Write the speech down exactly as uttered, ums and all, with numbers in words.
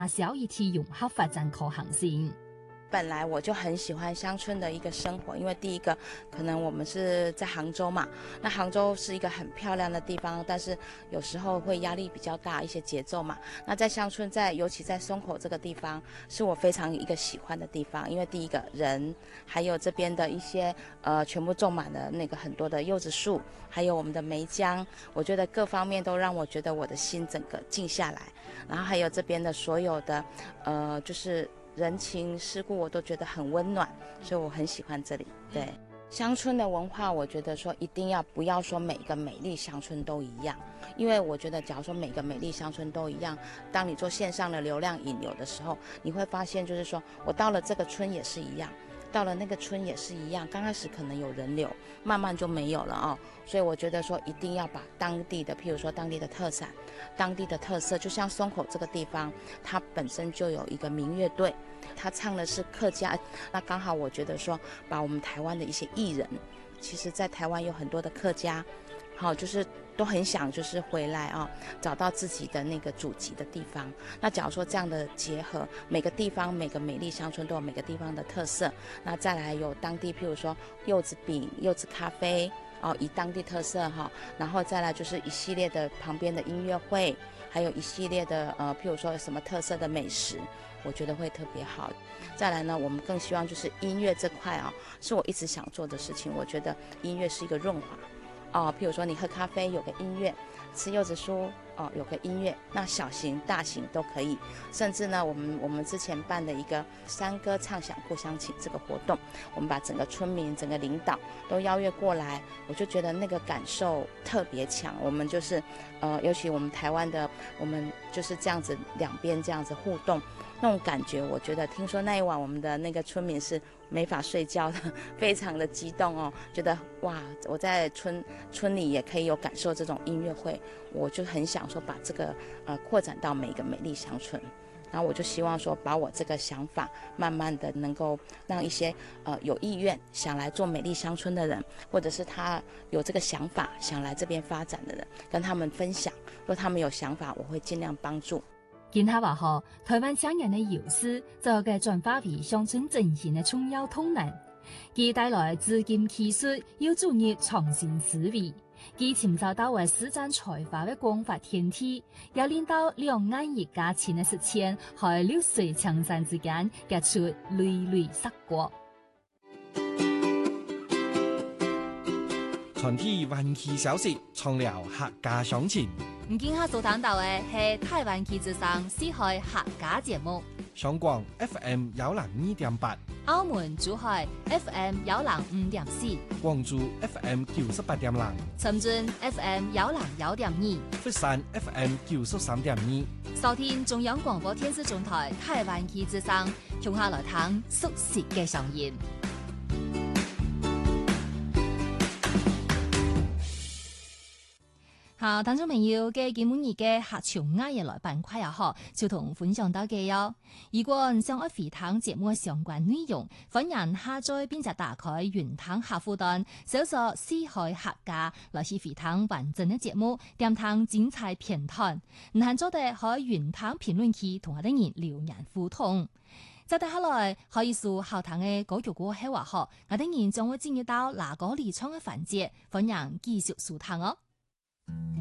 小一體融合發展可行性。 本來我就很喜歡鄉村的一個生活，因為第一個可能我們是在杭州嘛，那杭州是一個很漂亮的地方，但是有時候會壓力比較大，一些節奏嘛。那在鄉村在，在尤其在松口這個地方，是我非常一個喜歡的地方，因為第一個人，還有這邊的一些呃全部種滿了那個很多的柚子樹，還有我們的梅江，我覺得各方面都讓我覺得我的心整個靜下來，然後還有這邊的所有的呃就是人情世故我都覺得很溫暖，所以我很喜歡這裡。對，鄉村的文化我覺得說一定要不要說每個美麗鄉村都一樣，因為我覺得假如說每個美麗鄉村都一樣，當你做線上的流量引流的時候，你會發現就是說我到了這個村也是一樣，到了那個村也是一樣，剛開始可能有人流，慢慢就沒有了哦。所以我覺得說一定要把當地的，譬如說當地的特產，當地的特色，就像松口這個地方，它本身就有一個民樂隊，他唱的是客家，那剛好我覺得說把我們台灣的一些藝人，其實在台灣有很多的客家，好，就是都很想就是回來啊，找到自己的那個祖籍的地方。那假如說這樣的結合，每個地方每個美麗鄉村都有每個地方的特色，那再來有當地譬如說柚子餅、柚子咖啡哦，以當地特色哈，然後再來就是一系列的旁邊的音樂會，還有一系列的呃譬如說什麼特色的美食，我覺得會特別好。再來呢，我們更希望就是音樂這塊啊，是我一直想做的事情。我覺得音樂是一個潤滑哦，譬如說你喝咖啡有個音樂，吃柚子酥哦有個音樂，那小型大型都可以。甚至呢，我們我們之前辦的一個山歌唱響互相請這個活動，我們把整個村民整個領導都邀約過來，我就覺得那個感受特別強。我們就是呃，尤其我們台灣的，我們就是這樣子兩邊這樣子互動，那種感覺，我覺得聽說那一晚我們的那個村民是沒法睡覺的，非常的激動哦，覺得哇，我在村村裡也可以有感受這種音樂會，我就很想說把這個呃擴展到每一個美麗鄉村，然後我就希望說把我這個想法慢慢的能夠讓一些呃有意願想來做美麗鄉村的人，或者是他有這個想法想來這邊發展的人，跟他們分享，如果他們有想法，我會盡量幫助。 見下話嗬，台灣商人嘅優勢就係轉化為鄉村振興嘅重要動能，佢帶來資金技術要專業創新思維，佢尋找到為施展才華嘅廣發天地，又令到兩岸一家親嘅實踐，喺流水青山之間結出纍纍碩果。 傳遞灣區消息，創了客家鄉情。 唔見下所談到嘅係台灣旗之上四海客家節目， 香港 F M 幺零二點八， 澳門珠海 F M 幺零五點四， 廣州 F M 九十八點零， 深圳 F M 幺零幺點二， 佛山 F M 九十三點二。 收聽中央廣播電視總台台灣旗之上，從下來聽熟悉嘅聲音。好，聽眾朋友嘅今日嘅客家話嘅來板塊啊，嗬，就同分享到嘅喲。如果你想愛回聽節目嘅相關內容，歡迎下載並且打開雲聽客戶端，搜索四海客家來去回聽完整嘅節目，點聽精彩片段。唔限咗哋可以雲聽評論區同我哋人留言互動。再接下來可以สู่後堂嘅歌曲歌喺話嗬，我哋人將會進入到哪個離窗嘅環節，歡迎繼續收聽哦。